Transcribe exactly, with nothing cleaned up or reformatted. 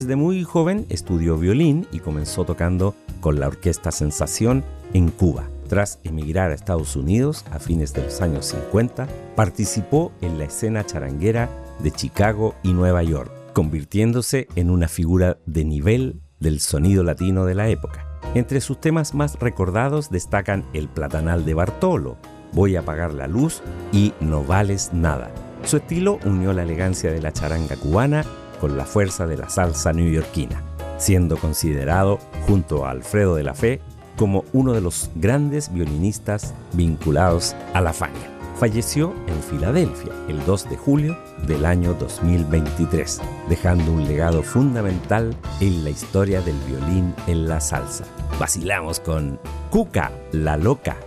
Desde muy joven estudió violín y comenzó tocando con la Orquesta Sensación en Cuba. Tras emigrar a Estados Unidos a fines de los años cincuenta, participó en la escena charanguera de Chicago y Nueva York, convirtiéndose en una figura de nivel del sonido latino de la época. Entre sus temas más recordados destacan El Platanal de Bartolo, Voy a apagar la luz y No vales nada. Su estilo unió la elegancia de la charanga cubana con la fuerza de la salsa neoyorquina, siendo considerado, junto a Alfredo de la Fe, como uno de los grandes violinistas vinculados a la Fania. Falleció en Filadelfia el dos de julio del año dos mil veintitrés, dejando un legado fundamental en la historia del violín en la salsa. Vacilamos con Cuca, la loca.